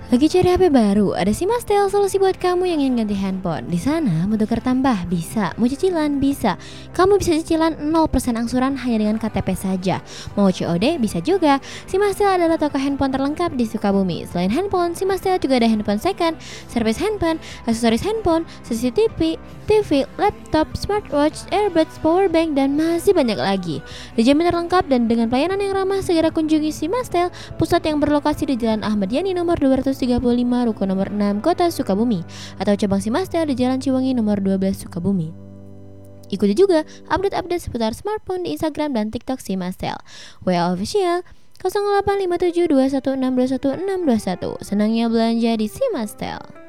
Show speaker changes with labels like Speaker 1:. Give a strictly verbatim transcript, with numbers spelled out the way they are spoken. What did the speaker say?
Speaker 1: Lagi cari H P baru? Ada Simastel, solusi buat kamu yang ingin ganti handphone. Di sana mau tukar tambah bisa, mau cicilan bisa. Kamu bisa cicilan nol persen angsuran hanya dengan K T P saja. Mau C O D bisa juga. Simastel adalah toko handphone terlengkap di Sukabumi. Selain handphone, Simastel juga ada handphone second, servis handphone, aksesoris handphone, C C T V, T V, laptop, smartwatch, earbuds, powerbank, dan masih banyak lagi. Dijamin terlengkap dan dengan pelayanan yang ramah, segera kunjungi Simastel, pusat yang berlokasi di Jalan Ahmad Yani nomor dua ratus tiga puluh lima Ruko nomor enam Kota Sukabumi, atau cabang Simastel di Jalan Ciwangi nomor dua belas Sukabumi. Ikuti juga update-update seputar smartphone di Instagram dan TikTok Simastel. W A Official nol delapan lima tujuh dua satu enam dua satu enam dua satu. Senangnya belanja di Simastel.